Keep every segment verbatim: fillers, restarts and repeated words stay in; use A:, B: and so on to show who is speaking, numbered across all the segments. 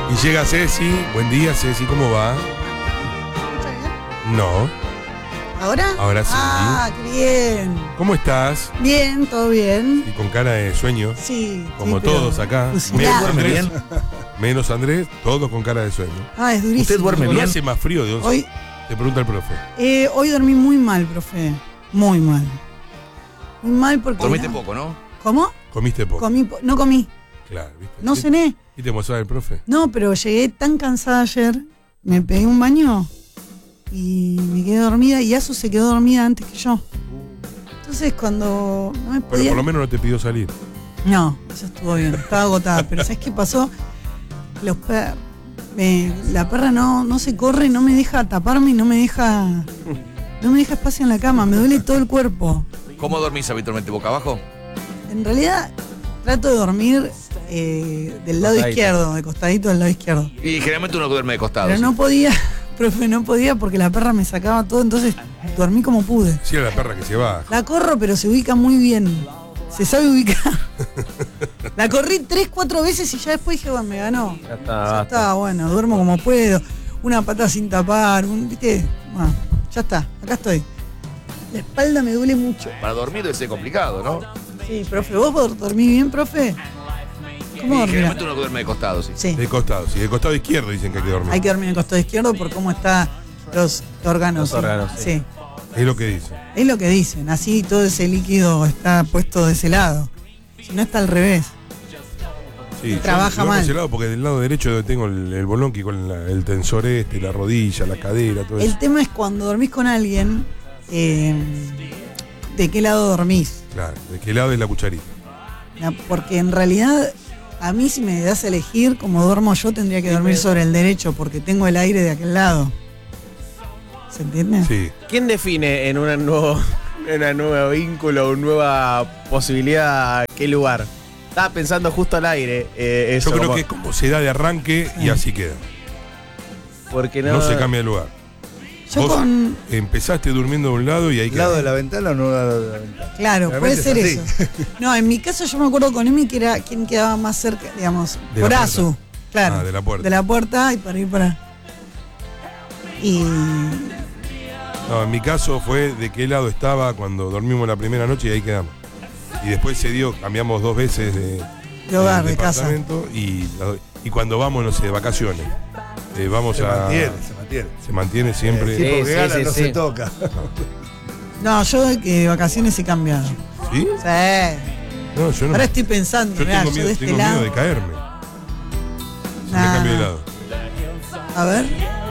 A: Y llega Ceci. Buen día, Ceci, ¿cómo va? No.
B: ¿Ahora?
A: Ahora sí.
B: Ah, qué bien.
A: ¿Cómo estás?
B: Bien, todo bien.
A: Y con cara de sueño.
B: Sí.
A: Como
B: sí, pero-
A: todos acá.
B: Pues,
A: Menos
B: mirá.
A: Andrés. Menos Andrés, todos con cara de sueño.
B: Ah, es durísimo.
C: ¿Usted duerme
A: ¿No
C: bien?
A: hace más frío de once?
B: Hoy,
A: Te pregunta el profe.
B: eh, hoy dormí muy mal, profe. Muy mal. Muy mal porque...
C: Dormiste poco, ¿no?
B: ¿Cómo?
A: ¿Comiste poco?
B: Comí po- no comí.
A: Claro, ¿viste?
B: No
A: ¿Sí?
B: cené.
A: ¿Y te mostraba el profe?
B: No, pero llegué tan cansada ayer. Me pegué un baño y me quedé dormida. Y Asu se quedó dormida antes que yo. Entonces cuando no me
A: Bueno,
B: podía...
A: por lo menos no te pidió salir.
B: No, eso estuvo bien, estaba agotada. Pero ¿sabes qué pasó? Los perros. me- la perra no, no se corre, no me deja taparme y no me deja. No me deja espacio en la cama, me duele todo el cuerpo.
C: ¿Cómo dormís habitualmente? ¿Boca abajo?
B: En realidad, trato de dormir eh, del lado
D: Costadito.
B: izquierdo, de costadito del lado izquierdo.
C: Y generalmente uno duerme de costado.
B: Pero
C: ¿sí?
B: no podía, profe, no podía porque la perra me sacaba todo, entonces dormí como pude.
A: Sí, era la perra que se va.
B: La corro, pero se ubica muy bien. Se sabe ubicar. La corrí tres, cuatro veces y ya después dije, bueno, me ganó.
D: Ya está,
B: Ya
D: basta.
B: está, bueno, duermo como puedo. Una pata sin tapar, un, ¿viste? Bueno, ya está, acá estoy. La espalda me duele mucho.
C: Para dormir debe ser complicado, ¿no?
B: Sí, profe, ¿vos dormís bien, profe? ¿Cómo
C: Y
B: dormís?
C: generalmente uno duerme de costado, sí.
B: Sí,
A: De costado, sí, de costado izquierdo dicen que hay que dormir.
B: hay que dormir en el costado izquierdo por cómo están los órganos.
D: Los
B: sí.
D: órganos, sí.
B: Sí,
A: Es lo que dicen.
B: es lo que dicen. Así todo ese líquido está puesto de ese lado. Si no está al revés.
A: Sí, yo
B: Trabaja
A: duermo
B: mal.
A: ese lado porque del lado derecho donde tengo el, el bolonqui con la- el tensor este, la rodilla, la cadera, todo eso.
B: El tema es cuando dormís con alguien, eh, ¿de qué lado dormís?
A: Claro, de qué lado es la cucharita.
B: Na- Porque en realidad, a mí si me das a elegir, como duermo yo, tendría que dormir sobre el derecho, porque tengo el aire de aquel lado. ¿Se entiende?
A: Sí.
D: ¿Quién define en una nuevo, en un nuevo vínculo, una nueva posibilidad, qué lugar? Estaba pensando justo al aire. eh, eso,
A: Yo creo
D: como-
A: que es como se da de arranque y
B: Sí.
A: así queda.
D: Porque no,
A: No se cambia de lugar.
B: Yo
A: Vos
B: con...
A: empezaste durmiendo de un lado y ahí
E: ¿Lado
A: queda.
E: de la ventana o no lado de la ventana?
B: Claro, puede
E: Realmente
B: ser
E: es
B: eso. No, en mi caso yo me acuerdo con Emi que era quien quedaba más cerca, digamos,
A: De la
B: por
A: puerta.
B: Azu. Claro.
A: Ah, de la puerta.
B: De la puerta y para ir para... Y...
A: No, en mi caso fue de qué lado estaba cuando dormimos la primera noche y ahí quedamos. Y después se dio, cambiamos dos veces de,
B: De hogar, de casa.
A: departamento y, la- y cuando vamos, no sé, de vacaciones. eh, vamos
E: Se
A: a.
E: mantiene, se mantiene.
A: Se mantiene siempre.
E: El tipo
D: Sí,
E: que
D: sí,
E: gana
D: sí,
E: no
D: sí.
E: se toca.
B: No, yo de que de vacaciones he cambiado.
A: ¿Sí?
B: Sí.
A: No, yo no.
B: Ahora estoy pensando,
A: yo
B: mirá,
A: tengo
B: yo
A: miedo,
B: de este
A: tengo
B: lado.
A: miedo de caerme. Si me
B: Nah.
A: cambio de lado.
B: A ver.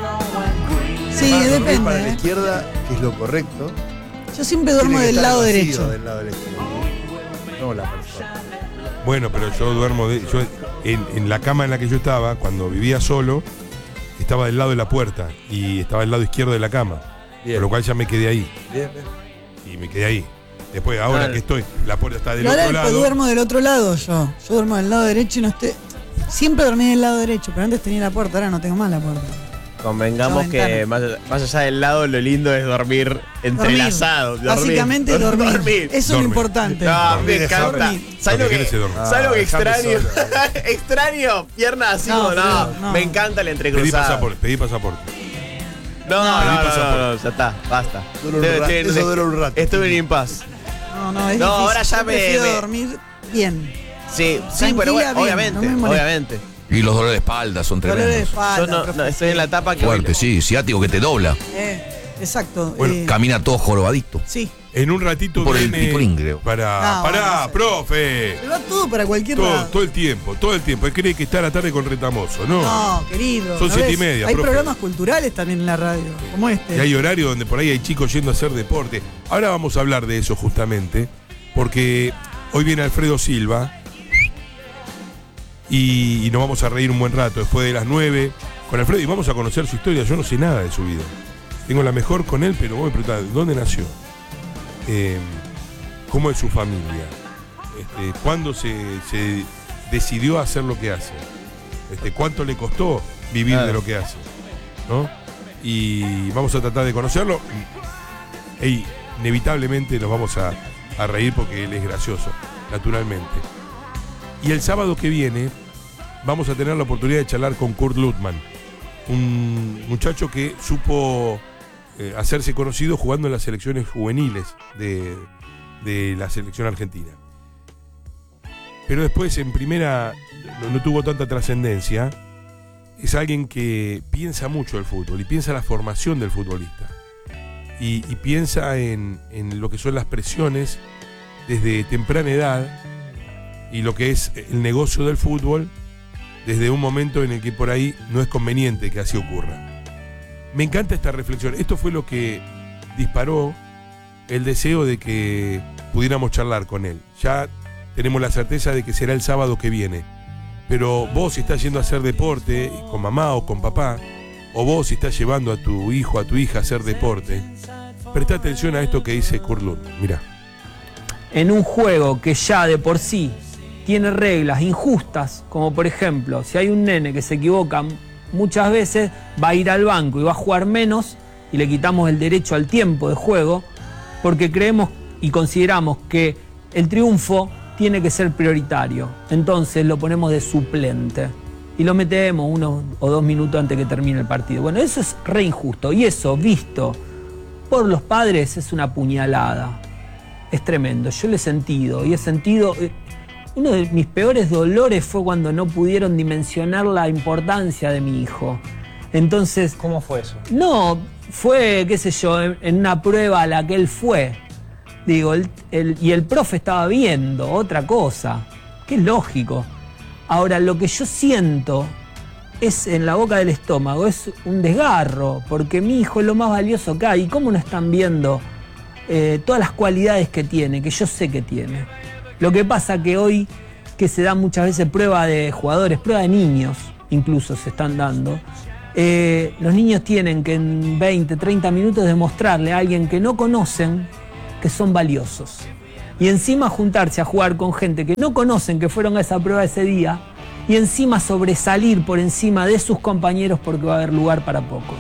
B: Sí,
E: Para dormir
B: depende.
E: para la
B: ¿eh?
E: izquierda, que es lo correcto.
B: Yo siempre duermo
E: tiene que
B: del
E: estar
B: lado
E: vacío
B: derecho.
E: Del lado derecho. No la persona.
A: Bueno, pero yo duermo de. Yo, en, en la cama en la que yo estaba, cuando vivía solo, estaba del lado de la puerta y estaba del lado izquierdo de la cama.
E: Bien.
A: Por lo cual ya me quedé ahí.
E: Bien, bien.
A: Y me quedé ahí. Después, ahora
D: Claro.
A: que estoy, la puerta está del
B: Y ahora
A: otro
B: después
A: lado.
B: duermo del otro lado yo. Yo duermo del lado derecho y no estoy. Siempre dormí del lado derecho, pero antes tenía la puerta, ahora no tengo más la puerta.
D: Convengamos
B: La
D: que
B: ventana.
D: más, allá- más allá del lado, lo lindo es dormir entrelazado. dormir.
B: Básicamente dormir.
D: Dormir.
B: Eso es lo
A: Dormir.
B: importante.
D: No,
A: Dormir,
D: me encanta.
B: dormir.
D: ¿Sabes
A: Lo
D: lo
A: que
D: que,
A: querés es dormir.
D: ¿sabes lo que
E: Ah, déjame
D: extraño?
E: solo.
D: extraño, piernas así
B: No,
D: como no.
B: pero no.
D: Me encanta la
A: Pedí
D: entrecruzada.
A: pasaporte, pedí pasaporte.
D: No, no,
A: Pedí
D: no, no,
A: pasaporte.
D: no, ya está, basta.
E: Dura un
D: Estoy-
E: rato,
D: estoy-
E: eso dura un rato.
D: Estuve en impas.
B: No, no, es
D: No,
B: difícil.
D: ahora ya
B: Yo
D: me-
B: prefiero
D: me-
B: dormir bien.
D: Sí, sí,
B: Tranquila,
D: pero bueno,
B: bien,
D: obviamente,
B: no me molesta.
D: obviamente.
C: Y los dolores de espalda son
B: Dolor de
C: tremendos.
B: espalda.
D: Yo no,
B: profe.
D: no, estoy en la etapa que
C: Fuerte, sí, ciático que te dobla.
B: Eh, exacto.
A: Bueno,
B: eh,
C: Camina todo jorobadito.
B: sí.
A: En un ratito
C: Por el
A: viene.
C: picolín, creo.
A: Para.
B: No,
A: pará,
B: no sé.
A: profe.
B: Se va todo para cualquier
A: Todo,
B: lado.
A: todo el tiempo, todo el tiempo. Él cree que está a la tarde con Retamoso, ¿no?
B: No, querido.
A: Son
B: ¿no
A: siete
B: ves?
A: y media,
B: Hay
A: profe.
B: programas culturales también en la radio, como este.
A: Y hay horario donde por ahí hay chicos yendo a hacer deporte. Ahora vamos a hablar de eso justamente, porque hoy viene Alfredo Silva y, y nos vamos a reír un buen rato después de las nueve con Alfredo y vamos a conocer su historia. Yo no sé nada de su vida. Tengo la mejor con él, pero vos me preguntás, ¿dónde nació? Eh, ¿Cómo es su familia? Este, ¿Cuándo se, se decidió a hacer lo que hace? Este, ¿Cuánto le costó vivir
D: Claro.
A: de lo que hace? ¿No? Y vamos a tratar de conocerlo. E inevitablemente nos vamos a, a reír porque él es gracioso, naturalmente. Y el sábado que viene vamos a tener la oportunidad de charlar con Kurt Lutman, un muchacho que supo eh, hacerse conocido jugando en las selecciones juveniles de, de la selección argentina. Pero después en primera no, no tuvo tanta trascendencia. Es alguien que piensa mucho el fútbol y piensa la formación del futbolista. Y, y piensa en, en lo que son las presiones desde temprana edad y lo que es el negocio del fútbol desde un momento en el que por ahí no es conveniente que así ocurra. Me encanta esta reflexión. Esto fue lo que disparó el deseo de que pudiéramos charlar con él. Ya tenemos la certeza de que será el sábado que viene. Pero vos, si estás yendo a hacer deporte con mamá o con papá, o vos si estás llevando a tu hijo, a tu hija a hacer deporte, presta atención a esto que dice Kurt Lutman. Mirá.
F: En un juego que ya de por sí tiene reglas injustas, como por ejemplo, si hay un nene que se equivoca muchas veces, va a ir al banco y va a jugar menos y le quitamos el derecho al tiempo de juego, porque creemos y consideramos que el triunfo tiene que ser prioritario. Entonces lo ponemos de suplente y lo metemos uno o dos minutos antes que termine el partido. Bueno, eso es re injusto y eso, visto por los padres, es una puñalada. Es tremendo. Yo lo he sentido y he sentido... Uno de mis peores dolores fue cuando no pudieron dimensionar la importancia de mi hijo. Entonces...
G: ¿Cómo fue eso?
F: No, fue, qué sé yo, en, en una prueba a la que él fue. Digo, el, el, y el profe estaba viendo otra cosa, que es lógico. Ahora, lo que yo siento es en la boca del estómago, es un desgarro, porque mi hijo es lo más valioso que hay. ¿Y cómo no están viendo eh, todas las cualidades que tiene, que yo sé que tiene? Lo que pasa que hoy, que se dan muchas veces prueba de jugadores, prueba de niños, incluso se están dando, eh, los niños tienen que en veinte, treinta minutos demostrarle a alguien que no conocen que son valiosos. Y encima juntarse a jugar con gente que no conocen, que fueron a esa prueba ese día, y encima sobresalir por encima de sus compañeros porque va a haber lugar para pocos.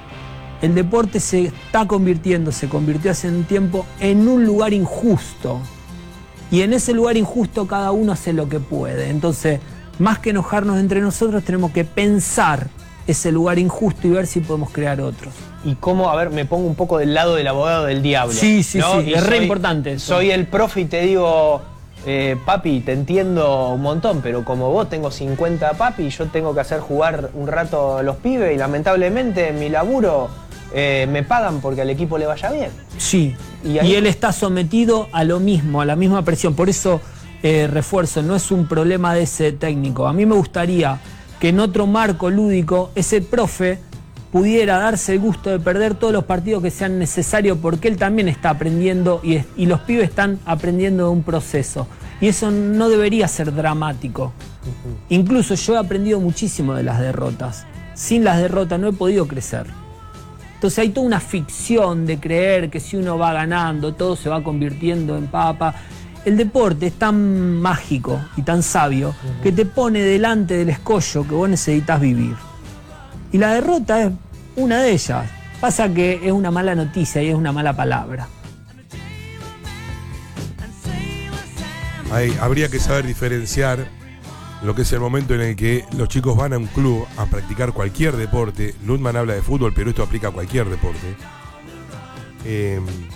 F: El deporte se está convirtiendo, se convirtió hace un tiempo en un lugar injusto. Y en ese lugar injusto cada uno hace lo que puede. Entonces, más que enojarnos entre nosotros, tenemos que pensar ese lugar injusto y ver si podemos crear otros.
G: Y cómo, a ver, me pongo un poco del lado del abogado del diablo.
F: Sí, sí,
G: ¿no?
F: sí,
G: Y
F: es re
G: soy-
F: importante eso.
G: Soy el profe y te digo, eh, papi, te entiendo un montón, pero como vos tengo cincuenta papi, yo tengo que hacer jugar un rato a los pibes y lamentablemente en mi laburo eh, me pagan porque al equipo le vaya bien.
F: Sí,
G: Y
F: y,
G: ahí-
F: él está sometido a lo mismo, a la misma presión. Por eso, eh, refuerzo, no es un problema de ese técnico. A mí me gustaría que en otro marco lúdico ese profe pudiera darse el gusto de perder todos los partidos que sean necesarios, porque él también está aprendiendo y, es- y los pibes están aprendiendo de un proceso. Y eso no debería ser dramático. Incluso yo he aprendido muchísimo de las derrotas. Sin las derrotas no he podido crecer. Entonces hay toda una ficción de creer que si uno va ganando, todo se va convirtiendo en papa. El deporte es tan mágico y tan sabio que te pone delante del escollo que vos necesitas vivir. Y la derrota es una de ellas. Pasa que es una mala noticia y es una mala palabra.
A: Hay- habría que saber diferenciar lo que es el momento en el que los chicos van a un club a practicar cualquier deporte. Lutman habla de fútbol, pero esto aplica a cualquier deporte. Eh,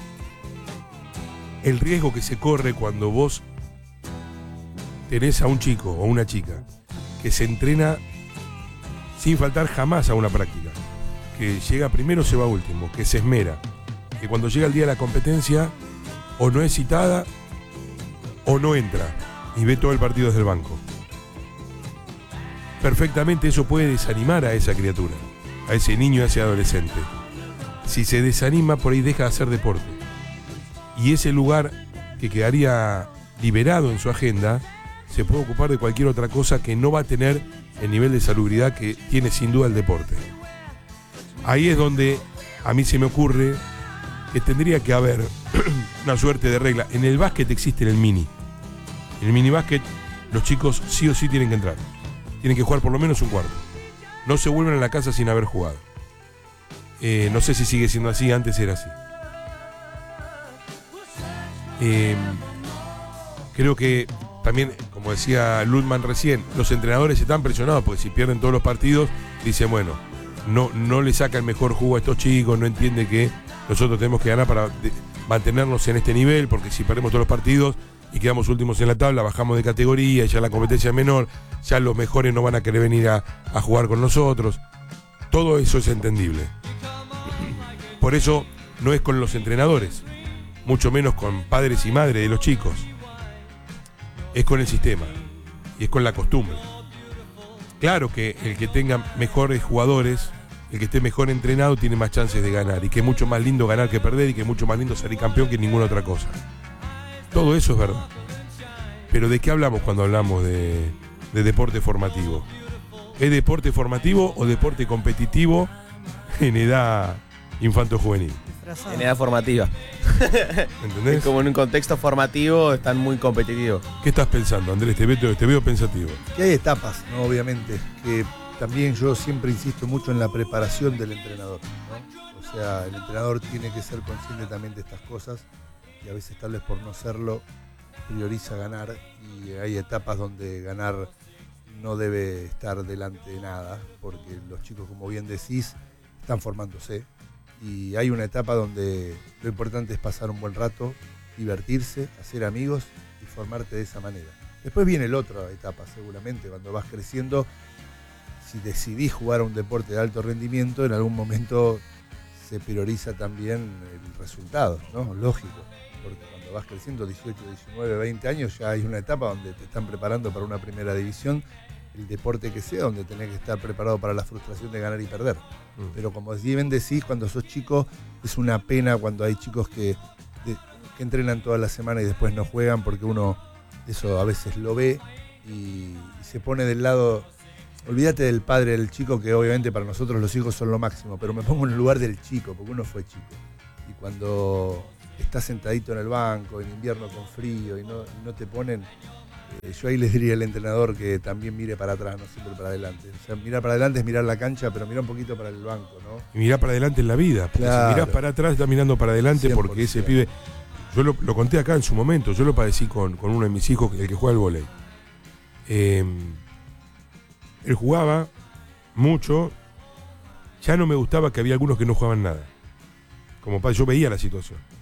A: el riesgo que se corre cuando vos tenés a un chico o una chica que se entrena sin faltar jamás a una práctica, que llega primero se va último, que se esmera, que cuando llega el día de la competencia o no es citada o no entra y ve todo el partido desde el banco. Perfectamente eso puede desanimar a esa criatura, a ese niño, a ese adolescente. Si se desanima, por ahí deja de hacer deporte. Y ese lugar que quedaría liberado en su agenda se puede ocupar de cualquier otra cosa que no va a tener el nivel de salubridad que tiene sin duda el deporte. Ahí es donde a mí se me ocurre que tendría que haber una suerte de regla. En el básquet existe el mini. En el mini básquet los chicos sí o sí tienen que entrar. Tienen que jugar por lo menos un cuarto. No se vuelven a la casa sin haber jugado. Eh, no sé si sigue siendo así, antes era así. Eh, creo que también, como decía Ludman recién, los entrenadores están presionados porque si pierden todos los partidos, dicen, bueno, no, no le saca el mejor jugo a estos chicos, no entiende que nosotros tenemos que ganar para de, mantenernos en este nivel, porque si perdemos todos los partidos y quedamos últimos en la tabla, bajamos de categoría, ya la competencia es menor, ya los mejores no van a querer venir a, a jugar con nosotros. Todo eso es entendible. Por eso no es con los entrenadores, mucho menos con padres y madres de los chicos. Es con el sistema y es con la costumbre. Claro que el que tenga mejores jugadores, el que esté mejor entrenado, tiene más chances de ganar, y que es mucho más lindo ganar que perder, y que es mucho más lindo salir campeón que ninguna otra cosa. Todo eso es verdad. Pero ¿de qué hablamos cuando hablamos de, de deporte formativo? ¿Es deporte formativo o deporte competitivo en edad infanto-juvenil?
D: En edad formativa.
A: ¿Entendés?
D: Es como en un contexto formativo están muy competitivos.
A: ¿Qué estás pensando, Andrés? Te veo, te veo pensativo.
E: Que hay etapas, ¿no? Obviamente, que también yo siempre insisto mucho en la preparación del entrenador, ¿no? O sea, el entrenador tiene que ser consciente también de estas cosas, y a veces tal vez por no serlo prioriza ganar, y hay etapas donde ganar no debe estar delante de nada, porque los chicos, como bien decís, están formándose, y hay una etapa donde lo importante es pasar un buen rato, divertirse, hacer amigos y formarte de esa manera. Después viene la otra etapa, seguramente, cuando vas creciendo. Si decidís jugar a un deporte de alto rendimiento, en algún momento se prioriza también el resultado, ¿no? Lógico, porque cuando vas creciendo, dieciocho, diecinueve, veinte años, ya hay una etapa donde te están preparando para una primera división, el deporte que sea, donde tenés que estar preparado para la frustración de ganar y perder. Mm. Pero como bien decís, cuando sos chico, es una pena cuando hay chicos que, de, que entrenan toda la semana y después no juegan, porque uno eso a veces lo ve y, y se pone del lado. Olvídate del padre del chico, que obviamente para nosotros los hijos son lo máximo, pero me pongo en el lugar del chico, porque uno fue chico. Y cuando estás sentadito en el banco, en invierno con frío, y no, y no te ponen, eh, yo ahí les diría al entrenador que también mire para atrás, no siempre para adelante. O sea, mirar para adelante es mirar la cancha, pero mira un poquito para el banco, ¿no?
A: Y mirar para adelante en la vida. Claro. Si mirás para atrás, estás mirando para adelante, cien por ciento. Porque ese pibe, yo lo, lo conté acá en su momento, yo lo padecí con, con uno de mis hijos, el que juega al vóley. Eh, Él jugaba mucho, ya no me gustaba que había algunos que no jugaban nada. Como padre, yo veía la situación.